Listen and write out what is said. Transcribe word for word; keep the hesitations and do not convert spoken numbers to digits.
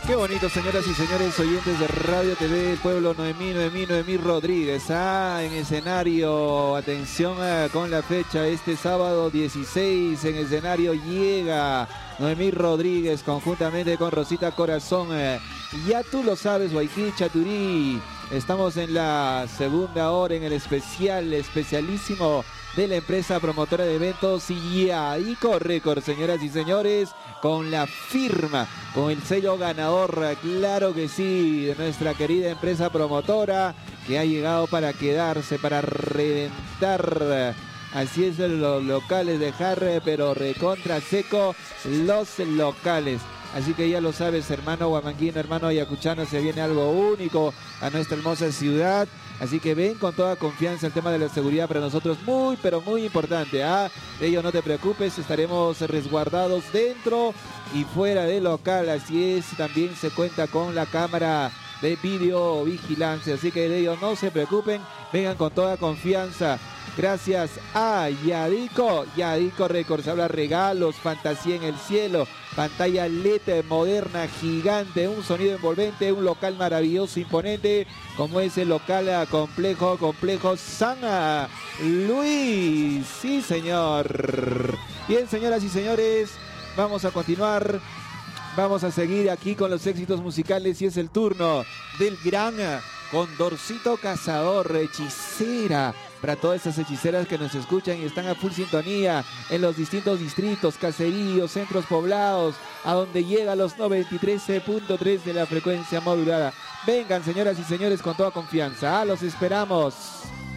Qué bonito, señoras y señores oyentes de Radio T V Pueblo. Noemí, Noemí, Noemí Rodríguez. Ah, en escenario, atención ah, con la fecha, este sábado dieciséis en escenario llega Noemí Rodríguez conjuntamente con Rosita Corazón. Eh, ya tú lo sabes, Guayquí, Chaturí. Estamos en la segunda hora en el especial, especialísimo de la empresa promotora de eventos Yadico Record, señoras y señores, con la firma, con el sello ganador, claro que sí, de nuestra querida empresa promotora que ha llegado para quedarse, para reventar. Así es, los locales de Jarre, pero recontra seco los locales. Así que ya lo sabes, hermano huamanguino, hermano ayacuchano, se viene algo único a nuestra hermosa ciudad. Así que ven con toda confianza. El tema de la seguridad para nosotros muy, pero muy importante. ¿ah? De ello no te preocupes, estaremos resguardados dentro y fuera del local. Así es, también se cuenta con la cámara de videovigilancia. Así que de ello no se preocupen, vengan con toda confianza. Gracias a Yadico, Yadico Records. Habla regalos, fantasía en el cielo, pantalla L E D moderna, gigante, un sonido envolvente, un local maravilloso, imponente, como es el local complejo, complejo San Luis. Sí, señor. Bien, señoras y señores, vamos a continuar. Vamos a seguir aquí con los éxitos musicales y es el turno del gran Condorcito Cazador, hechicera. Para todas esas hechiceras que nos escuchan y están a full sintonía en los distintos distritos, caseríos, centros poblados, a donde llega los noventa y tres punto tres de la frecuencia modulada. Vengan, señoras y señores, con toda confianza. Ah, los esperamos.